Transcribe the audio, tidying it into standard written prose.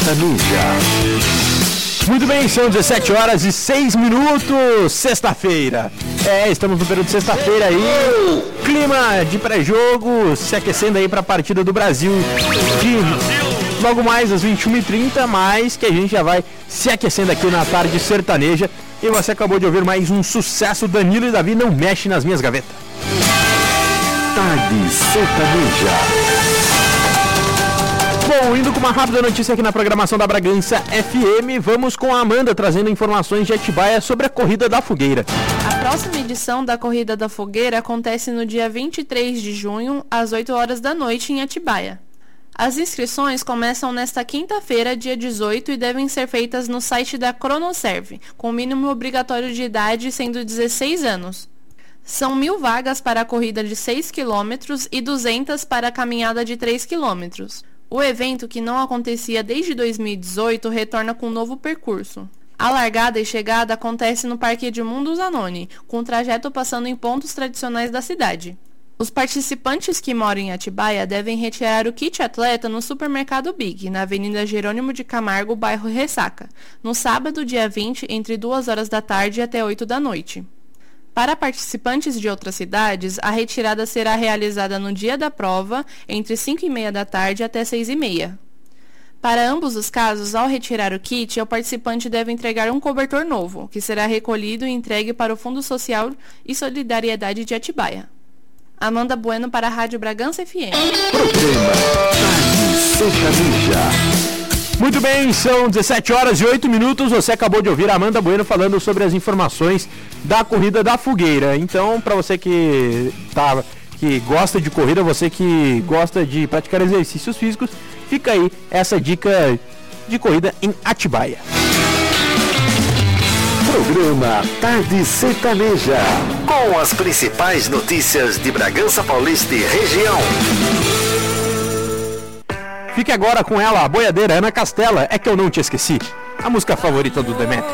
Muito bem, são 17 horas e 6 minutos, sexta-feira. Estamos no período de sexta-feira aí. Clima de pré-jogo, se aquecendo aí para a partida do Brasil de logo mais às 21h30, mas que a gente já vai se aquecendo aqui na tarde sertaneja. E você acabou de ouvir mais um sucesso, Danilo e Davi, Não Mexe nas Minhas Gavetas. Tarde sertaneja. Bom, indo com uma rápida notícia aqui na programação da Bragança FM, vamos com a Amanda trazendo informações de Atibaia sobre a Corrida da Fogueira. A próxima edição da Corrida da Fogueira acontece no dia 23 de junho, às 8 horas da noite, em Atibaia. As inscrições começam nesta quinta-feira, dia 18, e devem ser feitas no site da Cronoserve, com o mínimo obrigatório de idade sendo 16 anos. São 1.000 vagas para a corrida de 6 km e 200 para a caminhada de 3 km. O evento, que não acontecia desde 2018, retorna com um novo percurso. A largada e chegada acontece no Parque Edmundo Zanoni, com o trajeto passando em pontos tradicionais da cidade. Os participantes que moram em Atibaia devem retirar o kit atleta no Supermercado Big, na Avenida Jerônimo de Camargo, bairro Ressaca, no sábado, dia 20, entre 2 horas da tarde até 8 da noite. Para participantes de outras cidades, a retirada será realizada no dia da prova, entre 5h30 da tarde até 6h30. Para ambos os casos, ao retirar o kit, o participante deve entregar um cobertor novo, que será recolhido e entregue para o Fundo Social e Solidariedade de Atibaia. Amanda Bueno para a Rádio Bragança FM. Programa Tarde sertaneja. Muito bem, são 17 horas e 8 minutos. Você acabou de ouvir a Amanda Bueno falando sobre as informações da Corrida da Fogueira. Então, para você que gosta de corrida, você que gosta de praticar exercícios físicos, fica aí essa dica de corrida em Atibaia. Programa Tarde Sertaneja, com as principais notícias de Bragança Paulista e região. Fique agora com ela, a boiadeira Ana Castela, É Que Eu Não Te Esqueci, a música favorita do Demetrio.